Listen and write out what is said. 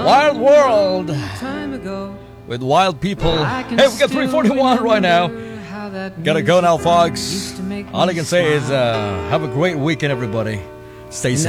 Wild World with Wild People. Hey, we got 3:41 right now. Gotta go now, folks. All I can say is have a great weekend, everybody. Stay safe.